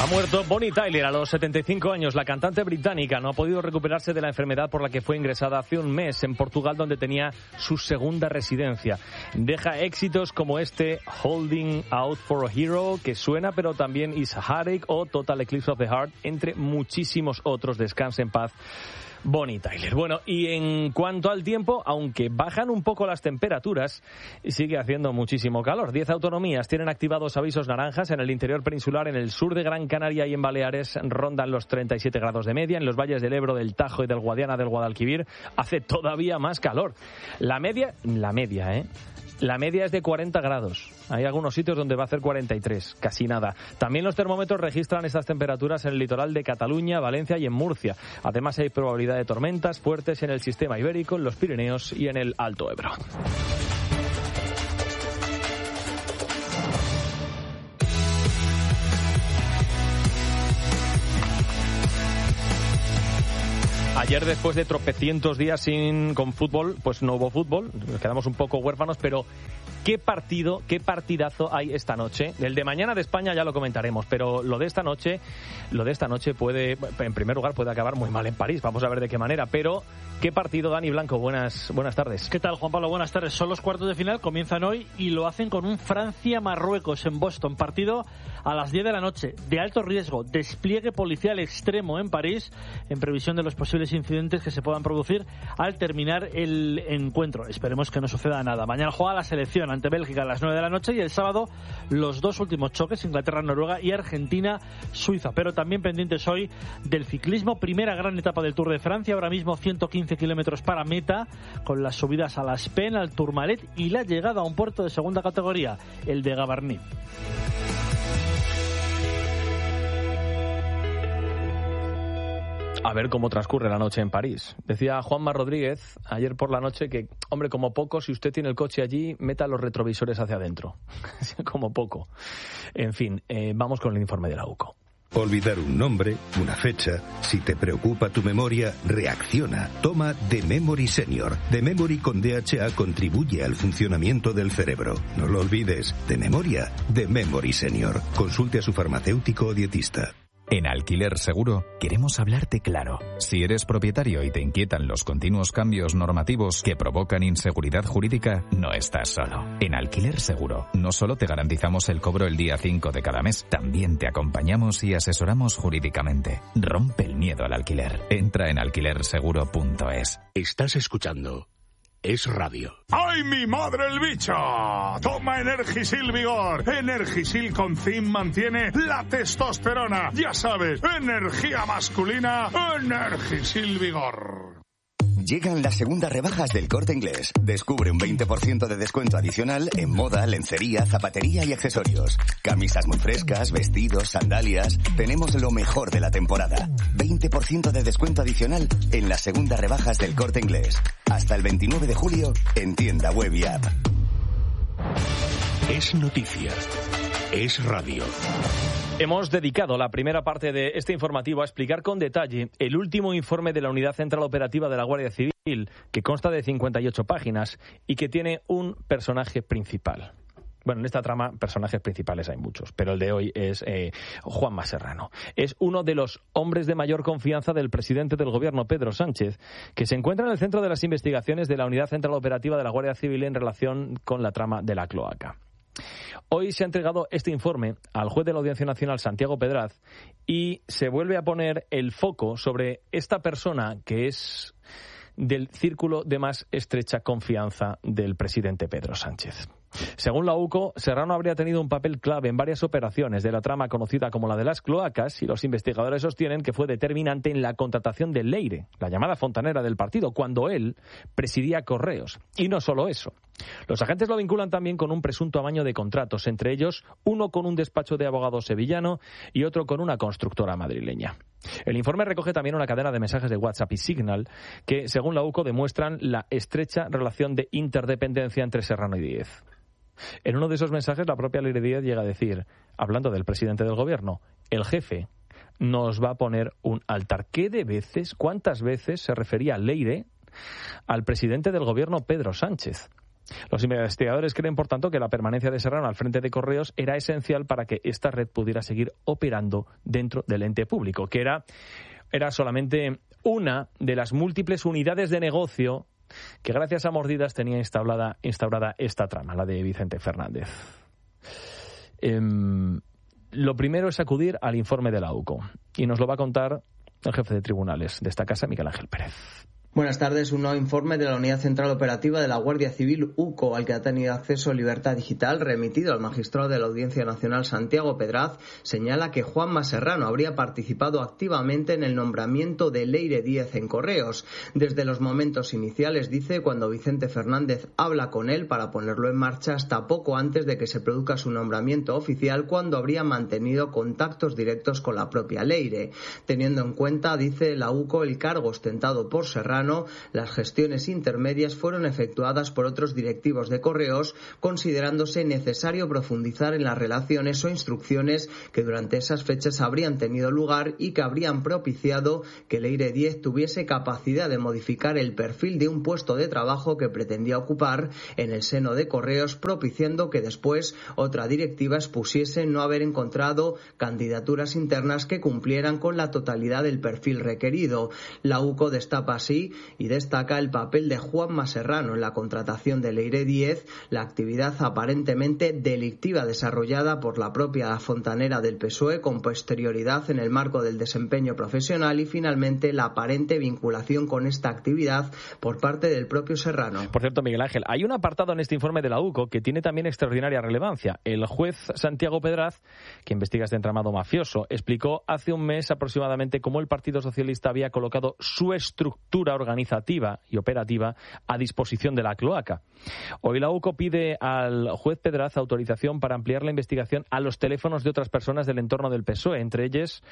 Ha muerto Bonnie Tyler a los 75 años. La cantante británica no ha podido recuperarse de la enfermedad por la que fue ingresada hace un mes en Portugal, donde tenía su segunda residencia. Deja éxitos como este Holding Out for a Hero, que suena, pero también Is a Heartache o Total Eclipse of the Heart, entre muchísimos otros. Descanse en paz, Bonnie Tyler. Bueno, y en cuanto al tiempo, aunque bajan un poco las temperaturas, sigue haciendo muchísimo calor. 10 autonomías tienen activados avisos naranjas en el interior peninsular, en el sur de Gran Canaria y en Baleares rondan los 37 grados de media. En los valles del Ebro, del Tajo y del Guadiana, del Guadalquivir hace todavía más calor. La media es de 40 grados. Hay algunos sitios donde va a hacer 43, casi nada. También los termómetros registran estas temperaturas en el litoral de Cataluña, Valencia y en Murcia. Además hay probabilidad de tormentas fuertes en el sistema ibérico, en los Pirineos y en el Alto Ebro. Ayer, después de tropecientos días con fútbol, pues no hubo fútbol, nos quedamos un poco huérfanos, pero qué partidazo hay esta noche. El de mañana de España ya lo comentaremos, pero lo de esta noche puede, en primer lugar, puede acabar muy mal en París. Vamos a ver de qué manera, pero qué partido, Dani Blanco. Buenas tardes. ¿Qué tal, Juan Pablo? Buenas tardes. Son los cuartos de final, comienzan hoy y lo hacen con un Francia-Marruecos en Boston. Partido a las 10 de la noche, de alto riesgo, despliegue policial extremo en París, en previsión de los posibles incidentes que se puedan producir al terminar el encuentro. Esperemos que no suceda nada. Mañana juega la selección ante Bélgica a las 9 de la noche y el sábado los dos últimos choques, Inglaterra-Noruega y Argentina-Suiza. Pero también pendientes hoy del ciclismo, primera gran etapa del Tour de Francia, ahora mismo 115 kilómetros para meta, con las subidas a Las Pen, al Tourmalet y la llegada a un puerto de segunda categoría, el de Gavarnie. A ver cómo transcurre la noche en París. Decía Juanma Rodríguez ayer por la noche que, hombre, como poco, si usted tiene el coche allí, meta los retrovisores hacia adentro. Como poco. En fin, vamos con el informe de la UCO. Olvidar un nombre, una fecha. Si te preocupa tu memoria, reacciona. Toma The Memory Senior. The Memory con DHA contribuye al funcionamiento del cerebro. No lo olvides. De memoria, The Memory Senior. Consulte a su farmacéutico o dietista. En Alquiler Seguro queremos hablarte claro. Si eres propietario y te inquietan los continuos cambios normativos que provocan inseguridad jurídica, no estás solo. En Alquiler Seguro no solo te garantizamos el cobro el día 5 de cada mes, también te acompañamos y asesoramos jurídicamente. Rompe el miedo al alquiler. Entra en alquilerseguro.es. Estás escuchando Es Radio. ¡Ay, mi madre el bicho! Toma Energisil Vigor. Energisil con zinc mantiene la testosterona. Ya sabes, energía masculina, Energisil Vigor. Llegan las segundas rebajas del Corte Inglés. Descubre un 20% de descuento adicional en moda, lencería, zapatería y accesorios. Camisas muy frescas, vestidos, sandalias. Tenemos lo mejor de la temporada. 20% de descuento adicional en las segundas rebajas del Corte Inglés. Hasta el 29 de julio en tienda web y app. Es noticia. Es radio. Hemos dedicado la primera parte de este informativo a explicar con detalle el último informe de la Unidad Central Operativa de la Guardia Civil, que consta de 58 páginas y que tiene un personaje principal. Bueno, en esta trama personajes principales hay muchos, pero el de hoy es Juanma Serrano. Es uno de los hombres de mayor confianza del presidente del Gobierno, Pedro Sánchez, que se encuentra en el centro de las investigaciones de la Unidad Central Operativa de la Guardia Civil en relación con la trama de la cloaca. Hoy se ha entregado este informe al juez de la Audiencia Nacional, Santiago Pedraz, y se vuelve a poner el foco sobre esta persona que es del círculo de más estrecha confianza del presidente Pedro Sánchez. Según la UCO, Serrano habría tenido un papel clave en varias operaciones de la trama conocida como la de las cloacas, y los investigadores sostienen que fue determinante en la contratación de Leire, la llamada fontanera del partido, cuando él presidía Correos. Y no solo eso. Los agentes lo vinculan también con un presunto amaño de contratos, entre ellos uno con un despacho de abogados sevillano y otro con una constructora madrileña. El informe recoge también una cadena de mensajes de WhatsApp y Signal que, según la UCO, demuestran la estrecha relación de interdependencia entre Serrano y Díez. En uno de esos mensajes, la propia Leire Díez llega a decir, hablando del presidente del Gobierno, el jefe nos va a poner un altar. ¿Cuántas veces se refería Leire al presidente del Gobierno, Pedro Sánchez? Los investigadores creen, por tanto, que la permanencia de Serrano al frente de Correos era esencial para que esta red pudiera seguir operando dentro del ente público, que era solamente una de las múltiples unidades de negocio que gracias a mordidas tenía instaurada esta trama, la de Vicente Fernández. Lo primero es acudir al informe de la UCO y nos lo va a contar el jefe de tribunales de esta casa, Miguel Ángel Pérez. Buenas tardes. Un nuevo informe de la Unidad Central Operativa de la Guardia Civil UCO, al que ha tenido acceso Libertad Digital, remitido al magistrado de la Audiencia Nacional Santiago Pedraz, señala que Juanma Serrano habría participado activamente en el nombramiento de Leire Díez en Correos. Desde los momentos iniciales, dice, cuando Vicente Fernández habla con él para ponerlo en marcha, hasta poco antes de que se produzca su nombramiento oficial, cuando habría mantenido contactos directos con la propia Leire. Teniendo en cuenta, dice la UCO, el cargo ostentado por Serrano, las gestiones intermedias fueron efectuadas por otros directivos de Correos, considerándose necesario profundizar en las relaciones o instrucciones que durante esas fechas habrían tenido lugar y que habrían propiciado que Leire Díez tuviese capacidad de modificar el perfil de un puesto de trabajo que pretendía ocupar en el seno de Correos, propiciando que después otra directiva expusiese no haber encontrado candidaturas internas que cumplieran con la totalidad del perfil requerido. La UCO destapa así y destaca el papel de Juanma Serrano en la contratación de Leire Díez, la actividad aparentemente delictiva desarrollada por la propia fontanera del PSOE con posterioridad en el marco del desempeño profesional y finalmente la aparente vinculación con esta actividad por parte del propio Serrano. Por cierto, Miguel Ángel, hay un apartado en este informe de la UCO que tiene también extraordinaria relevancia. El juez Santiago Pedraz, que investiga este entramado mafioso, explicó hace un mes aproximadamente cómo el Partido Socialista había colocado su estructura organizativa y operativa a disposición de la cloaca. Hoy la UCO pide al juez Pedraz autorización para ampliar la investigación a los teléfonos de otras personas del entorno del PSOE, entre ellas,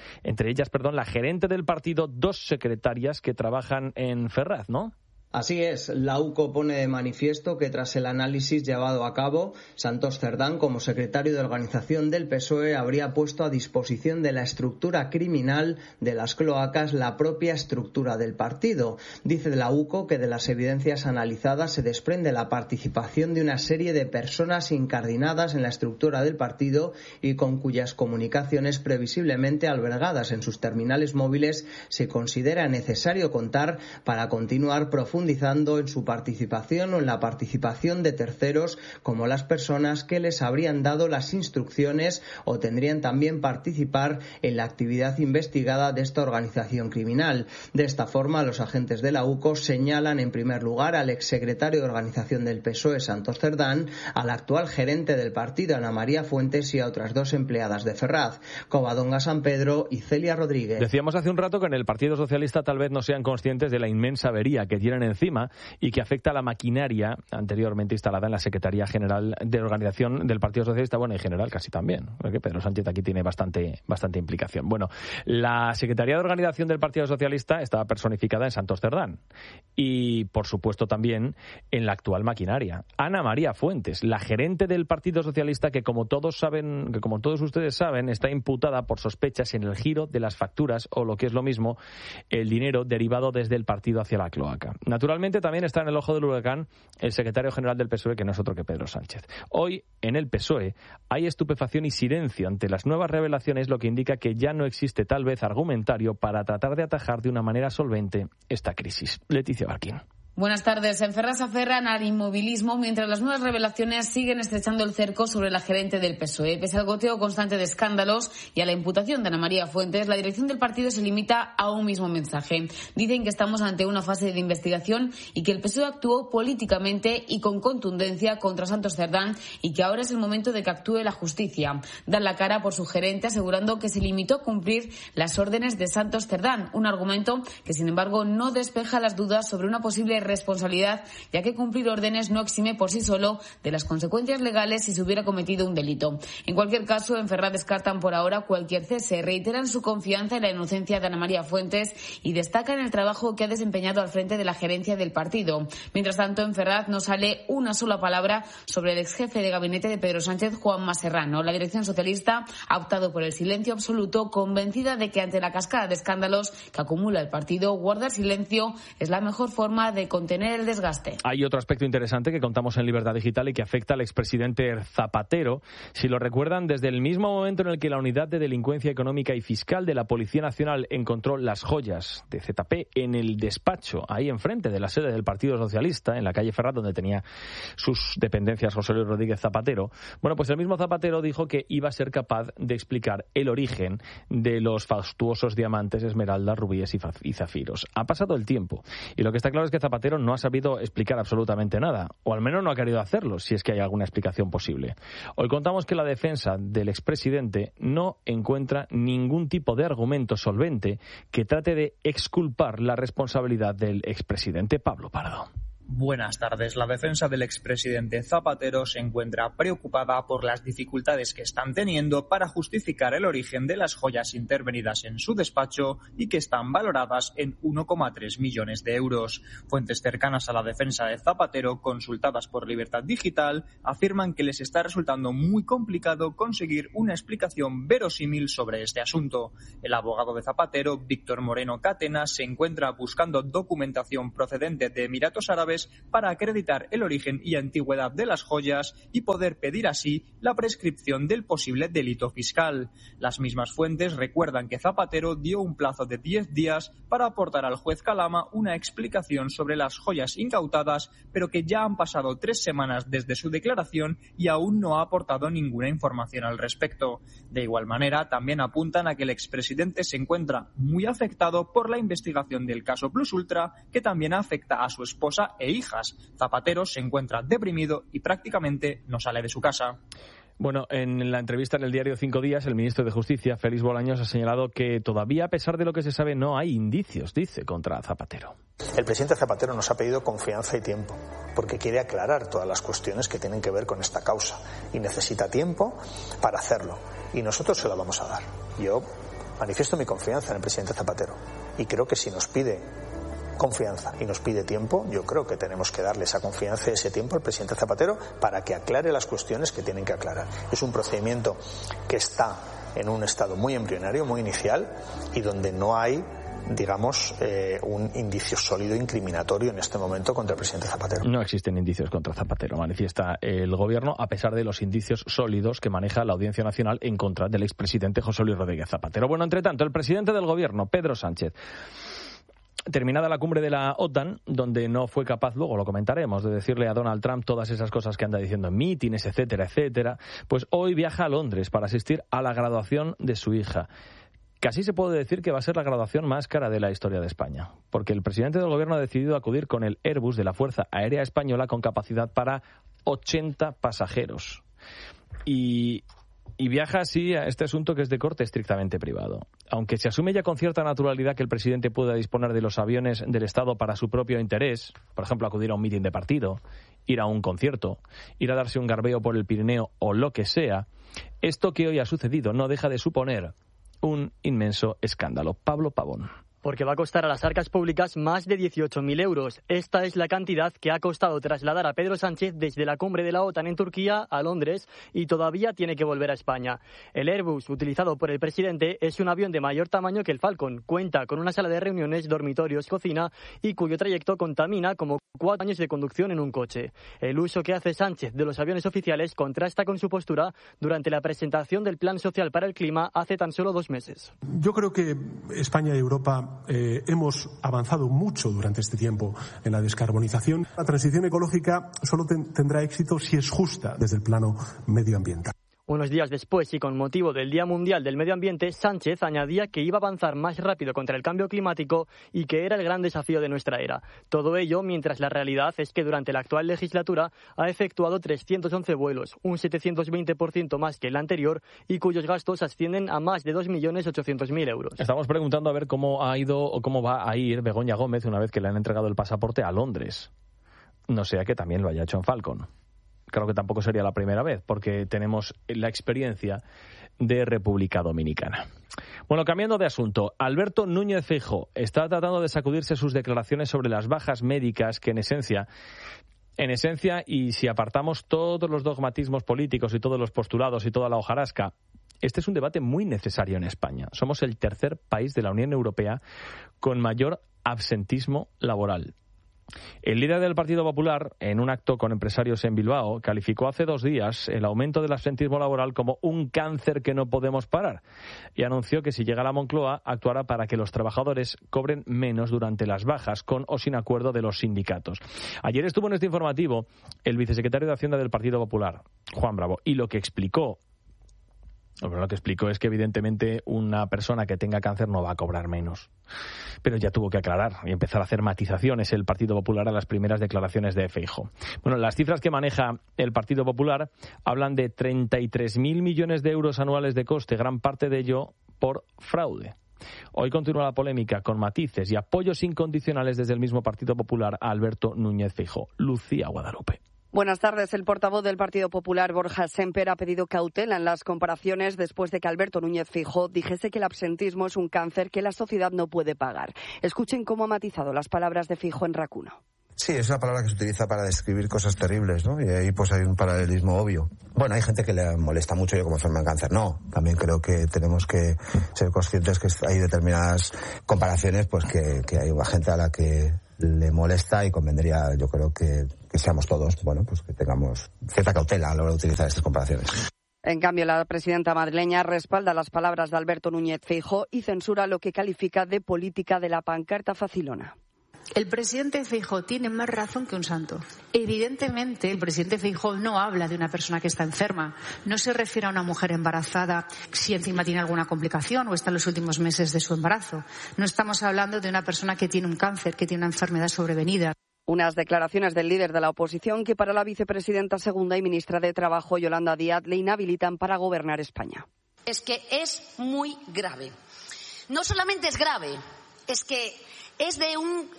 la gerente del partido, 2 secretarias que trabajan en Ferraz, ¿no? Así es, la UCO pone de manifiesto que tras el análisis llevado a cabo, Santos Cerdán, como secretario de organización del PSOE, habría puesto a disposición de la estructura criminal de las cloacas la propia estructura del partido. Dice la UCO que de las evidencias analizadas se desprende la participación de una serie de personas incardinadas en la estructura del partido y con cuyas comunicaciones previsiblemente albergadas en sus terminales móviles se considera necesario contar para continuar profundizando en su participación o en la participación de terceros como las personas que les habrían dado las instrucciones o tendrían también participar en la actividad investigada de esta organización criminal. De esta forma, los agentes de la UCO señalan en primer lugar al exsecretario de organización del PSOE, Santos Cerdán, al actual gerente del partido, Ana María Fuentes, y a otras 2 empleadas de Ferraz, Covadonga San Pedro y Celia Rodríguez. Decíamos hace un rato que en el Partido Socialista tal vez no sean conscientes de la inmensa avería que tienen encima y que afecta a la maquinaria anteriormente instalada en la Secretaría General de Organización del Partido Socialista, bueno, en general casi también, porque Pedro Sánchez aquí tiene bastante implicación. Bueno, la Secretaría de Organización del Partido Socialista estaba personificada en Santos Cerdán y, por supuesto, también en la actual maquinaria. Ana María Fuentes, la gerente del Partido Socialista, que como todos ustedes saben, está imputada por sospechas en el giro de las facturas o, lo que es lo mismo, el dinero derivado desde el partido hacia la cloaca. Naturalmente también está en el ojo del huracán el secretario general del PSOE, que no es otro que Pedro Sánchez. Hoy, en el PSOE, hay estupefacción y silencio ante las nuevas revelaciones, lo que indica que ya no existe tal vez argumentario para tratar de atajar de una manera solvente esta crisis. Leticia Barquín. Buenas tardes. En Ferraz se aferran al inmovilismo mientras las nuevas revelaciones siguen estrechando el cerco sobre la gerente del PSOE. Pese al goteo constante de escándalos y a la imputación de Ana María Fuentes, la dirección del partido se limita a un mismo mensaje. Dicen que estamos ante una fase de investigación y que el PSOE actuó políticamente y con contundencia contra Santos Cerdán y que ahora es el momento de que actúe la justicia. Dan la cara por su gerente asegurando que se limitó a cumplir las órdenes de Santos Cerdán, un argumento que sin embargo no despeja las dudas sobre una posible responsabilidad, ya que cumplir órdenes no exime por sí solo de las consecuencias legales si se hubiera cometido un delito. En cualquier caso, en Ferraz descartan por ahora cualquier cese, reiteran su confianza en la inocencia de Ana María Fuentes y destacan el trabajo que ha desempeñado al frente de la gerencia del partido. Mientras tanto, en Ferraz no sale una sola palabra sobre el exjefe de gabinete de Pedro Sánchez, Juanma Serrano. La dirección socialista ha optado por el silencio absoluto, convencida de que ante la cascada de escándalos que acumula el partido, guardar silencio es la mejor forma de contener el desgaste. Hay otro aspecto interesante que contamos en Libertad Digital y que afecta al expresidente Zapatero. Si lo recuerdan, desde el mismo momento en el que la Unidad de Delincuencia Económica y Fiscal de la Policía Nacional encontró las joyas de ZP en el despacho, ahí enfrente de la sede del Partido Socialista, en la calle Ferrat, donde tenía sus dependencias José Luis Rodríguez Zapatero, bueno, pues el mismo Zapatero dijo que iba a ser capaz de explicar el origen de los fastuosos diamantes, esmeraldas, rubíes y zafiros. Ha pasado el tiempo y lo que está claro es que Zapatero no ha sabido explicar absolutamente nada, o al menos no ha querido hacerlo, si es que hay alguna explicación posible. Hoy contamos que la defensa del expresidente no encuentra ningún tipo de argumento solvente que trate de exculpar la responsabilidad del expresidente Pablo Pardo. Buenas tardes. La defensa del expresidente Zapatero se encuentra preocupada por las dificultades que están teniendo para justificar el origen de las joyas intervenidas en su despacho y que están valoradas en 1,3 millones de euros. Fuentes cercanas a la defensa de Zapatero, consultadas por Libertad Digital, afirman que les está resultando muy complicado conseguir una explicación verosímil sobre este asunto. El abogado de Zapatero, Víctor Moreno Catena, se encuentra buscando documentación procedente de Emiratos Árabes para acreditar el origen y antigüedad de las joyas y poder pedir así la prescripción del posible delito fiscal. Las mismas fuentes recuerdan que Zapatero dio un plazo de 10 días para aportar al juez Calama una explicación sobre las joyas incautadas, pero que ya han pasado 3 semanas desde su declaración y aún no ha aportado ninguna información al respecto. De igual manera, también apuntan a que el expresidente se encuentra muy afectado por la investigación del caso Plus Ultra, que también afecta a su esposa e hijas. Zapatero se encuentra deprimido y prácticamente no sale de su casa. Bueno, en la entrevista en el diario 5 Días, el ministro de Justicia, Félix Bolaños, ha señalado que todavía, a pesar de lo que se sabe, no hay indicios, dice, contra Zapatero. El presidente Zapatero nos ha pedido confianza y tiempo, porque quiere aclarar todas las cuestiones que tienen que ver con esta causa y necesita tiempo para hacerlo. Y nosotros se lo vamos a dar. Yo manifiesto mi confianza en el presidente Zapatero y creo que si nos pide confianza y nos pide tiempo, yo creo que tenemos que darle esa confianza y ese tiempo al presidente Zapatero para que aclare las cuestiones que tienen que aclarar. Es un procedimiento que está en un estado muy embrionario, muy inicial, y donde no hay, digamos, un indicio sólido incriminatorio en este momento contra el presidente Zapatero. No existen indicios contra Zapatero, manifiesta el gobierno, a pesar de los indicios sólidos que maneja la Audiencia Nacional en contra del expresidente José Luis Rodríguez Zapatero. Bueno, entre tanto, el presidente del gobierno, Pedro Sánchez, terminada la cumbre de la OTAN, donde no fue capaz, luego lo comentaremos, de decirle a Donald Trump todas esas cosas que anda diciendo en mítines, etcétera, etcétera, pues hoy viaja a Londres para asistir a la graduación de su hija. Casi se puede decir que va a ser la graduación más cara de la historia de España, porque el presidente del gobierno ha decidido acudir con el Airbus de la Fuerza Aérea Española con capacidad para 80 pasajeros. Y viaja así a este asunto que es de corte estrictamente privado. Aunque se asume ya con cierta naturalidad que el presidente pueda disponer de los aviones del Estado para su propio interés, por ejemplo, acudir a un mitin de partido, ir a un concierto, ir a darse un garbeo por el Pirineo o lo que sea, esto que hoy ha sucedido no deja de suponer un inmenso escándalo. Pablo Pavón. Porque va a costar a las arcas públicas más de 18.000 euros. Esta es la cantidad que ha costado trasladar a Pedro Sánchez desde la cumbre de la OTAN en Turquía a Londres y todavía tiene que volver a España. El Airbus utilizado por el presidente es un avión de mayor tamaño que el Falcon. Cuenta con una sala de reuniones, dormitorios, cocina y cuyo trayecto contamina como 4 años de conducción en un coche. El uso que hace Sánchez de los aviones oficiales contrasta con su postura durante la presentación del Plan Social para el Clima hace tan solo 2 meses. Yo creo que España y Europa hemos avanzado mucho durante este tiempo en la descarbonización. La transición ecológica solo tendrá éxito si es justa desde el plano medioambiental. Unos días después y con motivo del Día Mundial del Medio Ambiente, Sánchez añadía que iba a avanzar más rápido contra el cambio climático y que era el gran desafío de nuestra era. Todo ello mientras la realidad es que durante la actual legislatura ha efectuado 311 vuelos, un 720% más que el anterior y cuyos gastos ascienden a más de 2.800.000 euros. Estamos preguntando a ver cómo ha ido o cómo va a ir Begoña Gómez una vez que le han entregado el pasaporte a Londres. No sea que también lo haya hecho en Falcon. Creo que tampoco sería la primera vez, porque tenemos la experiencia de República Dominicana. Bueno, cambiando de asunto, Alberto Núñez Feijóo está tratando de sacudirse sus declaraciones sobre las bajas médicas que en esencia, y si apartamos todos los dogmatismos políticos y todos los postulados y toda la hojarasca, este es un debate muy necesario en España. Somos el tercer país de la Unión Europea con mayor absentismo laboral. El líder del Partido Popular, en un acto con empresarios en Bilbao, calificó hace 2 días el aumento del absentismo laboral como un cáncer que no podemos parar y anunció que si llega a la Moncloa actuará para que los trabajadores cobren menos durante las bajas, con o sin acuerdo de los sindicatos. Ayer estuvo en este informativo el vicesecretario de Hacienda del Partido Popular, Juan Bravo, y lo que explicó es que evidentemente una persona que tenga cáncer no va a cobrar menos. Pero ya tuvo que aclarar y empezar a hacer matizaciones el Partido Popular a las primeras declaraciones de Feijóo. Bueno, las cifras que maneja el Partido Popular hablan de 33.000 millones de euros anuales de coste, gran parte de ello por fraude. Hoy continúa la polémica con matices y apoyos incondicionales desde el mismo Partido Popular a Alberto Núñez Feijóo. Lucía Guadalupe. Buenas tardes. El portavoz del Partido Popular, Borja Sémper, ha pedido cautela en las comparaciones después de que Alberto Núñez Feijóo dijese que el absentismo es un cáncer que la sociedad no puede pagar. Escuchen cómo ha matizado las palabras de Feijóo en Racuno. Sí, es una palabra que se utiliza para describir cosas terribles, ¿no? Y ahí pues hay un paralelismo obvio. Bueno, hay gente que le molesta mucho yo como enferma en cáncer. No, también creo que tenemos que ser conscientes que hay determinadas comparaciones pues que hay una gente a la que le molesta y convendría, yo creo que seamos todos, bueno, pues que tengamos cierta cautela a la hora de utilizar estas comparaciones. En cambio, la presidenta madrileña respalda las palabras de Alberto Núñez Feijóo y censura lo que califica de política de la pancarta facilona. El presidente Feijóo tiene más razón que un santo. Evidentemente, el presidente Feijóo no habla de una persona que está enferma. No se refiere a una mujer embarazada si encima tiene alguna complicación o está en los últimos meses de su embarazo. No estamos hablando de una persona que tiene un cáncer, que tiene una enfermedad sobrevenida. Unas declaraciones del líder de la oposición que para la vicepresidenta segunda y ministra de Trabajo, Yolanda Díaz, le inhabilitan para gobernar España. Es que es muy grave. No solamente es grave, es que es de un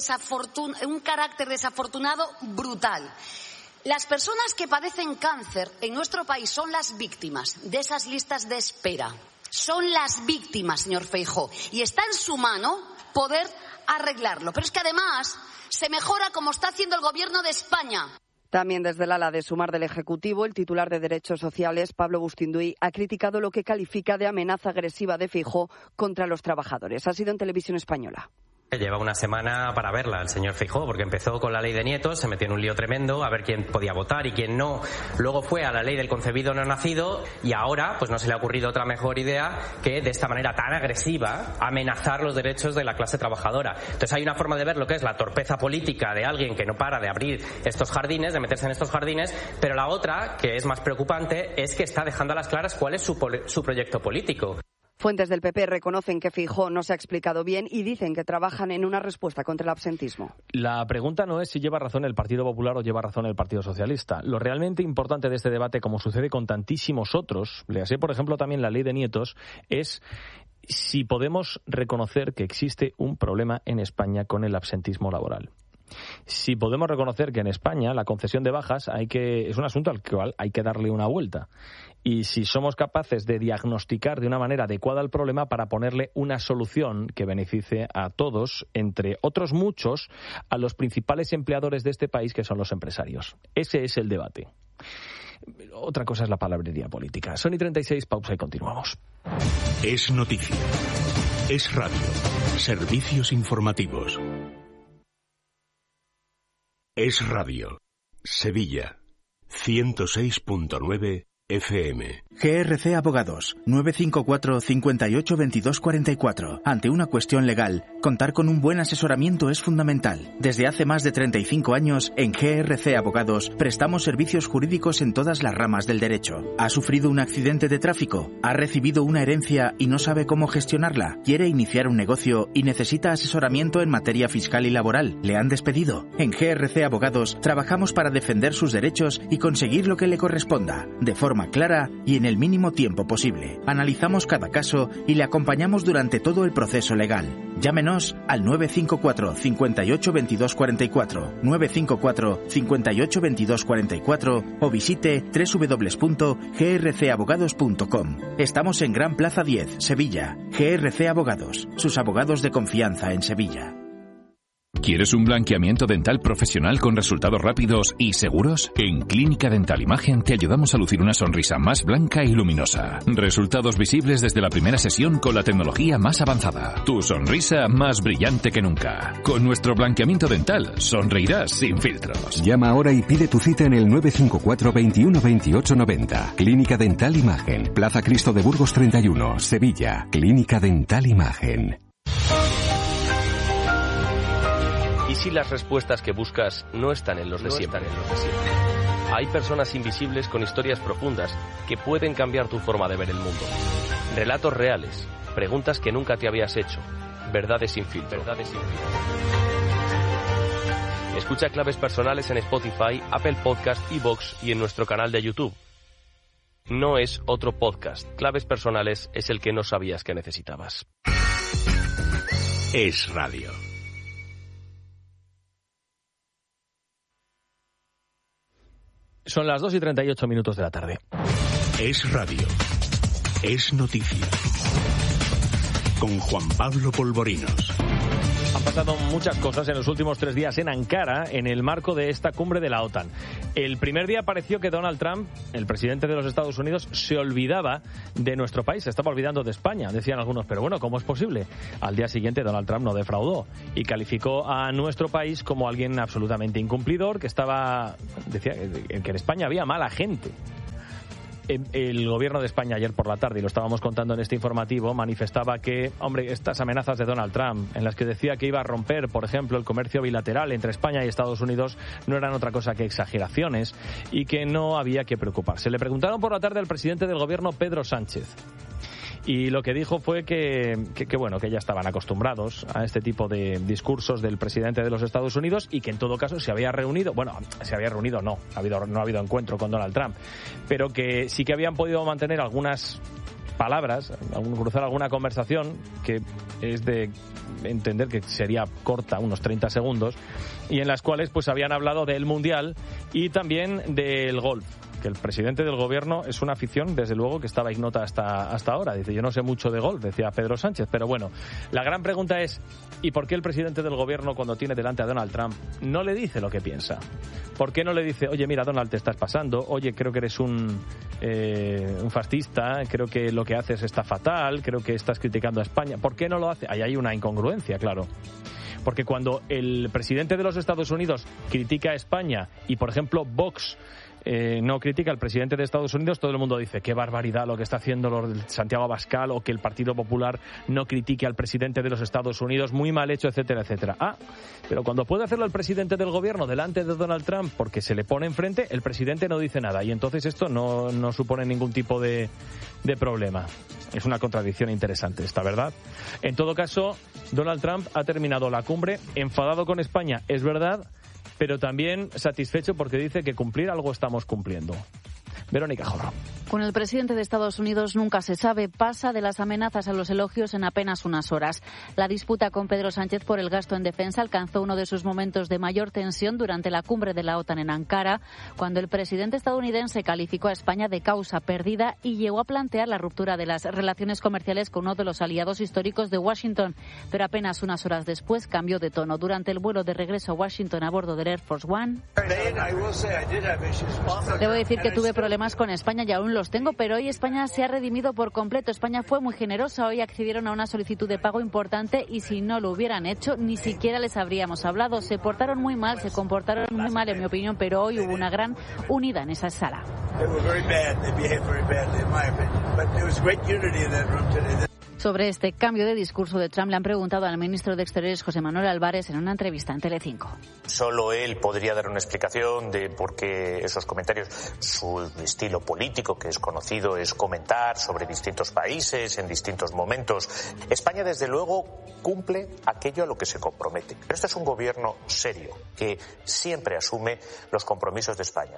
carácter desafortunado brutal. Las personas que padecen cáncer en nuestro país son las víctimas de esas listas de espera. Son las víctimas, señor Feijóo, y está en su mano poder arreglarlo. Pero es que además se mejora como está haciendo el Gobierno de España. También desde el ala de Sumar del Ejecutivo, el titular de Derechos Sociales, Pablo Bustinduy, ha criticado lo que califica de amenaza agresiva de Feijóo contra los trabajadores. Ha sido en Televisión Española. Lleva una semana para verla el señor Feijóo, porque empezó con la ley de nietos, se metió en un lío tremendo a ver quién podía votar y quién no. Luego fue a la ley del concebido no nacido y ahora pues no se le ha ocurrido otra mejor idea que de esta manera tan agresiva amenazar los derechos de la clase trabajadora. Entonces hay una forma de ver lo que es la torpeza política de alguien que no para de abrir estos jardines, de meterse en estos jardines, pero la otra, que es más preocupante, es que está dejando a las claras cuál es su proyecto político. Fuentes del PP reconocen que Feijóo no se ha explicado bien y dicen que trabajan en una respuesta contra el absentismo. La pregunta no es si lleva razón el Partido Popular o lleva razón el Partido Socialista. Lo realmente importante de este debate, como sucede con tantísimos otros, léase por ejemplo también la ley de nietos, es si podemos reconocer que existe un problema en España con el absentismo laboral. Si podemos reconocer que en España la concesión de bajas es un asunto al cual hay que darle una vuelta. Y si somos capaces de diagnosticar de una manera adecuada el problema para ponerle una solución que beneficie a todos, entre otros muchos, a los principales empleadores de este país, que son los empresarios. Ese es el debate. Otra cosa es la palabrería política. Son y 36, pausa y continuamos. Es noticia. Es radio. Servicios informativos. Es radio. Sevilla. 106.9 FM. GRC Abogados, 954 58 22 44. Ante una cuestión legal, contar con un buen asesoramiento es fundamental. Desde hace más de 35 años, en GRC Abogados, prestamos servicios jurídicos en todas las ramas del derecho. ¿Ha sufrido un accidente de tráfico? ¿Ha recibido una herencia y no sabe cómo gestionarla? ¿Quiere iniciar un negocio y necesita asesoramiento en materia fiscal y laboral? ¿Le han despedido? En GRC Abogados, trabajamos para defender sus derechos y conseguir lo que le corresponda, de forma clara y en el mínimo tiempo posible. Analizamos cada caso y le acompañamos durante todo el proceso legal. Llámenos al 954 58 22 44, 954 58 22 44 o visite www.grcabogados.com. Estamos en Gran Plaza 10, Sevilla. GRC Abogados, sus abogados de confianza en Sevilla. ¿Quieres un blanqueamiento dental profesional con resultados rápidos y seguros? En Clínica Dental Imagen te ayudamos a lucir una sonrisa más blanca y luminosa. Resultados visibles desde la primera sesión con la tecnología más avanzada. Tu sonrisa más brillante que nunca. Con nuestro blanqueamiento dental, sonreirás sin filtros. Llama ahora y pide tu cita en el 954 21 28 90. Clínica Dental Imagen. Plaza Cristo de Burgos 31, Sevilla. Clínica Dental Imagen. ¿Y si las respuestas que buscas no están en los de siempre? Hay personas invisibles con historias profundas que pueden cambiar tu forma de ver el mundo. Relatos reales, preguntas que nunca te habías hecho, verdades sin filtro. Escucha Claves Personales en Spotify, Apple Podcast, iVoox y en nuestro canal de YouTube. No es otro podcast. Claves Personales es el que no sabías que necesitabas. Es Radio. Son las 2:38 de la tarde. Es Radio. Es noticia. Con Juan Pablo Polvorinos. Han pasado muchas cosas en los últimos 3 días en Ankara en el marco de esta cumbre de la OTAN. El primer día pareció que Donald Trump, el presidente de los Estados Unidos, se olvidaba de nuestro país, se estaba olvidando de España, decían algunos, pero bueno, ¿cómo es posible? Al día siguiente Donald Trump no defraudó y calificó a nuestro país como alguien absolutamente incumplidor, que decía que en España había mala gente. El gobierno de España ayer por la tarde, y lo estábamos contando en este informativo, manifestaba que, hombre, estas amenazas de Donald Trump, en las que decía que iba a romper, por ejemplo, el comercio bilateral entre España y Estados Unidos, no eran otra cosa que exageraciones y que no había que preocuparse. Le preguntaron por la tarde al presidente del gobierno, Pedro Sánchez. Y lo que dijo fue que ya estaban acostumbrados a este tipo de discursos del presidente de los Estados Unidos y que en todo caso no ha habido encuentro con Donald Trump, pero que sí que habían podido mantener algunas palabras, cruzar alguna conversación que es de entender que sería corta, unos 30 segundos, y en las cuales pues habían hablado del Mundial y también del golf, que el presidente del gobierno es una afición, desde luego, que estaba ignota hasta ahora. Dice, yo no sé mucho de golf, decía Pedro Sánchez, pero bueno, la gran pregunta es, ¿y por qué el presidente del gobierno, cuando tiene delante a Donald Trump, no le dice lo que piensa? ¿Por qué no le dice, oye, mira, Donald, te estás pasando, oye, creo que eres un fascista, creo que lo que haces está fatal, creo que estás criticando a España? ¿Por qué no lo hace? Ahí hay una incongruencia, claro. Porque cuando el presidente de los Estados Unidos critica a España y, por ejemplo, Vox no critica al presidente de Estados Unidos, todo el mundo dice qué barbaridad lo que está haciendo Santiago Abascal, o que el Partido Popular no critique al presidente de los Estados Unidos, muy mal hecho, etcétera, etcétera. Pero cuando puede hacerlo el presidente del gobierno delante de Donald Trump porque se le pone enfrente, el presidente no dice nada, y entonces esto no supone ningún tipo de problema. Es una contradicción interesante esta, ¿verdad? En todo caso, Donald Trump ha terminado la cumbre enfadado con España, es verdad, pero también satisfecho porque dice que cumplir algo estamos cumpliendo. Verónica Jorro. Con el presidente de Estados Unidos nunca se sabe, pasa de las amenazas a los elogios en apenas unas horas. La disputa con Pedro Sánchez por el gasto en defensa alcanzó uno de sus momentos de mayor tensión durante la cumbre de la OTAN en Ankara, cuando el presidente estadounidense calificó a España de causa perdida y llegó a plantear la ruptura de las relaciones comerciales con uno de los aliados históricos de Washington. Pero apenas unas horas después cambió de tono. Durante el vuelo de regreso a Washington a bordo del Air Force One, debo decir que tuve problemas con España y aún los tengo, pero hoy España se ha redimido por completo. España fue muy generosa, hoy accedieron a una solicitud de pago importante y si no lo hubieran hecho ni siquiera les habríamos hablado. Se portaron muy mal, se comportaron muy mal en mi opinión, pero hoy hubo una gran unidad en esa sala. Sobre este cambio de discurso de Trump le han preguntado al ministro de Exteriores, José Manuel Álvarez, en una entrevista en Telecinco. Solo él podría dar una explicación de por qué esos comentarios. Su estilo político, que es conocido, es comentar sobre distintos países en distintos momentos. España, desde luego, cumple aquello a lo que se compromete. Pero este es un gobierno serio, que siempre asume los compromisos de España.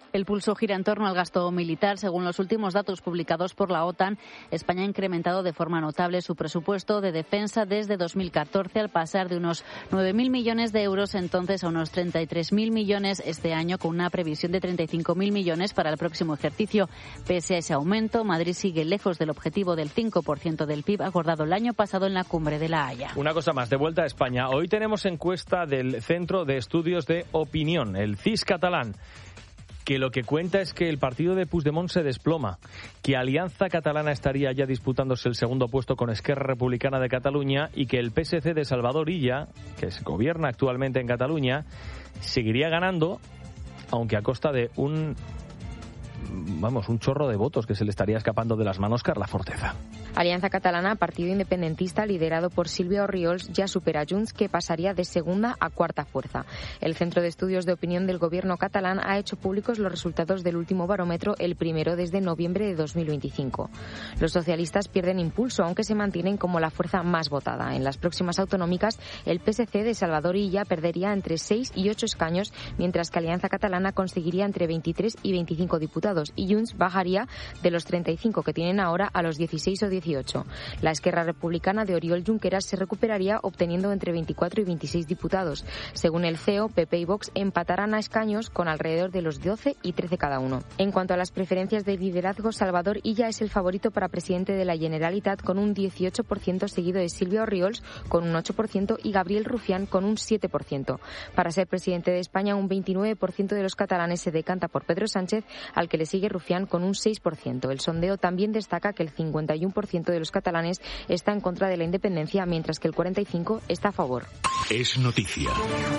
El pulso gira en torno al gasto militar. Según los últimos datos publicados por la OTAN, España ha incrementado de forma notable su presupuesto de defensa desde 2014 al pasar de unos 9.000 millones de euros entonces a unos 33.000 millones este año, con una previsión de 35.000 millones para el próximo ejercicio. Pese a ese aumento, Madrid sigue lejos del objetivo del 5% del PIB acordado el año pasado en la cumbre de La Haya. Una cosa más, de vuelta a España. Hoy tenemos encuesta del Centro de Estudios de Opinión, el CIS catalán, que lo que cuenta es que el partido de Puigdemont se desploma, que Alianza Catalana estaría ya disputándose el segundo puesto con Esquerra Republicana de Cataluña y que el PSC de Salvador Illa, que gobierna actualmente en Cataluña, seguiría ganando, aunque a costa de un chorro de votos que se le estaría escapando de las manos. Carla Forteza. Alianza Catalana, partido independentista liderado por Sílvia Orriols, ya supera a Junts, que pasaría de segunda a cuarta fuerza. El Centro de Estudios de Opinión del Gobierno catalán ha hecho públicos los resultados del último barómetro, el primero desde noviembre de 2025. Los socialistas pierden impulso, aunque se mantienen como la fuerza más votada. En las próximas autonómicas, el PSC de Salvador Illa perdería entre 6 y 8 escaños, mientras que Alianza Catalana conseguiría entre 23 y 25 diputados, y Junts bajaría de los 35 que tienen ahora a los 16 o 18. La Esquerra Republicana de Oriol Junqueras se recuperaría obteniendo entre 24 y 26 diputados. Según el CEO, PP y Vox empatarán a escaños con alrededor de los 12 y 13 cada uno. En cuanto a las preferencias de liderazgo, Salvador Illa es el favorito para presidente de la Generalitat con un 18%, seguido de Sílvia Orriols con un 8% y Gabriel Rufián con un 7%. Para ser presidente de España, un 29% de los catalanes se decanta por Pedro Sánchez, al que le sigue Rufián con un 6%. El sondeo también destaca que el 51% de los catalanes está en contra de la independencia, mientras que el 45% está a favor. Es noticia.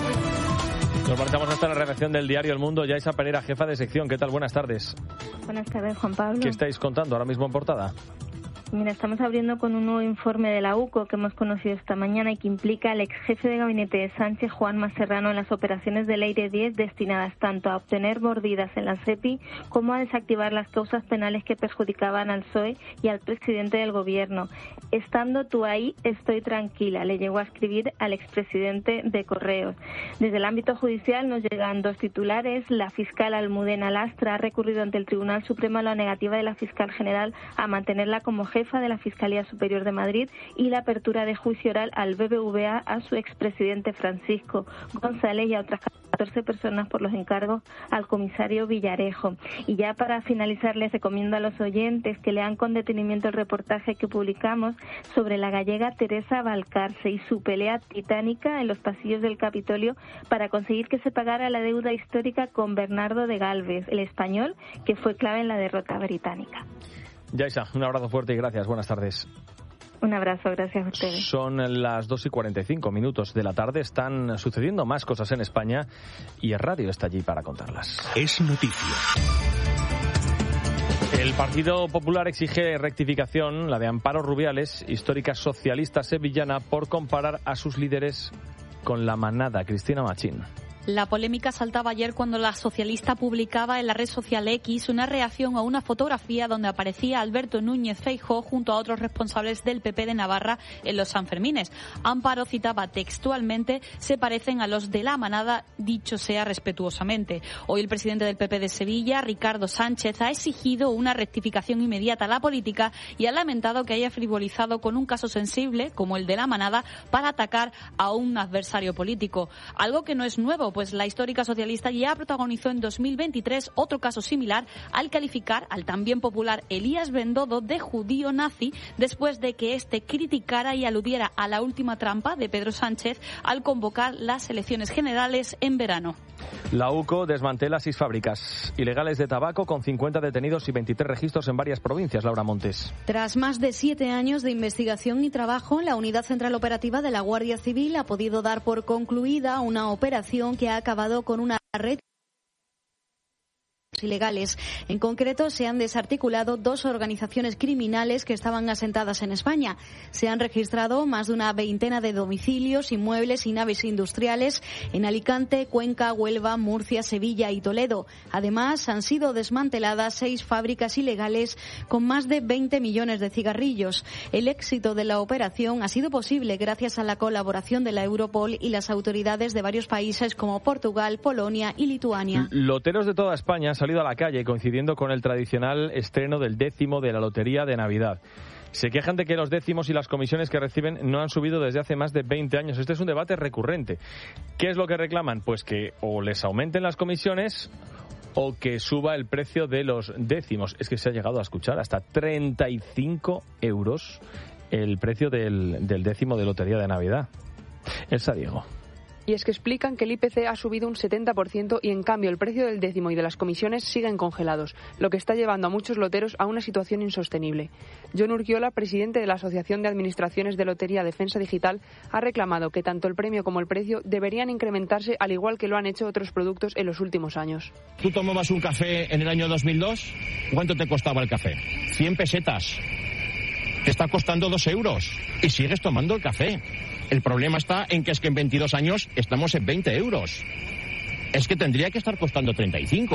Nos marchamos hasta la redacción del diario El Mundo. Yaisa Pereira, jefa de sección. ¿Qué tal? Buenas tardes. Buenas tardes, Juan Pablo. ¿Qué estáis contando ahora mismo en portada? Mira, estamos abriendo con un nuevo informe de la UCO que hemos conocido esta mañana y que implica al ex jefe de gabinete de Sánchez, Juanma Serrano, en las operaciones del Aire 10 destinadas tanto a obtener mordidas en la SEPI como a desactivar las causas penales que perjudicaban al PSOE y al presidente del gobierno. Estando tú ahí, estoy tranquila, le llegó a escribir al expresidente de Correos. Desde el ámbito judicial nos llegan dos titulares. La fiscal Almudena Lastra ha recurrido ante el Tribunal Supremo a la negativa de la fiscal general a mantenerla como jefa de la Fiscalía Superior de Madrid y la apertura de juicio oral al BBVA a su expresidente Francisco González y a otras 14 personas por los encargos al comisario Villarejo. Y ya para finalizar, les recomiendo a los oyentes que lean con detenimiento el reportaje que publicamos sobre la gallega Teresa Valcarce y su pelea titánica en los pasillos del Capitolio para conseguir que se pagara la deuda histórica con Bernardo de Galvez, el español que fue clave en la derrota británica. Yaisa, un abrazo fuerte y gracias. Buenas tardes. Un abrazo, gracias a ustedes. Son las 2:45 de la tarde. Están sucediendo más cosas en España y el radio está allí para contarlas. Es noticia. El Partido Popular exige rectificación, la de Amparo Rubiales, histórica socialista sevillana, por comparar a sus líderes con la manada. Cristina Machín. La polémica saltaba ayer cuando la socialista publicaba en la red social X una reacción a una fotografía donde aparecía Alberto Núñez Feijóo junto a otros responsables del PP de Navarra en los Sanfermines. Amparo citaba textualmente: se parecen a los de la manada, dicho sea respetuosamente. Hoy el presidente del PP de Sevilla, Ricardo Sánchez, ha exigido una rectificación inmediata a la política y ha lamentado que haya frivolizado con un caso sensible como el de la manada para atacar a un adversario político. Algo que no es nuevo, pues la histórica socialista ya protagonizó en 2023 otro caso similar al calificar al también popular Elías Bendodo de judío nazi después de que éste criticara y aludiera a la última trampa de Pedro Sánchez al convocar las elecciones generales en verano. La UCO desmantela 6 fábricas ilegales de tabaco con 50 detenidos y 23 registros en varias provincias. Laura Montes. Tras más de 7 años de investigación y trabajo, la Unidad Central Operativa de la Guardia Civil ha podido dar por concluida una operación que ha acabado con una red ilegales. En concreto, se han desarticulado 2 organizaciones criminales que estaban asentadas en España. Se han registrado más de una veintena de domicilios, inmuebles y naves industriales en Alicante, Cuenca, Huelva, Murcia, Sevilla y Toledo. Además, han sido desmanteladas 6 fábricas ilegales con más de 20 millones de cigarrillos. El éxito de la operación ha sido posible gracias a la colaboración de la Europol y las autoridades de varios países como Portugal, Polonia y Lituania. Loteros de toda España han salido salido a la calle coincidiendo con el tradicional estreno del 10º de la Lotería de Navidad. Se quejan de que los décimos y las comisiones que reciben no han subido desde hace más de 20 años. Este es un debate recurrente. ¿Qué es lo que reclaman? Pues que o les aumenten las comisiones o que suba el precio de los décimos. Es que se ha llegado a escuchar hasta 35 euros el precio del décimo de Lotería de Navidad. Elsa Diego. Y es que explican que el IPC ha subido un 70% y en cambio el precio del décimo y de las comisiones siguen congelados, lo que está llevando a muchos loteros a una situación insostenible. Jon Urquiola, presidente de la Asociación de Administraciones de Lotería Defensa Digital, ha reclamado que tanto el premio como el precio deberían incrementarse al igual que lo han hecho otros productos en los últimos años. ¿Tú tomabas un café en el año 2002? ¿Cuánto te costaba el café? 100 pesetas. Te está costando 2 euros y sigues tomando el café. El problema está en que en 22 años estamos en 20 euros. Es que tendría que estar costando 35.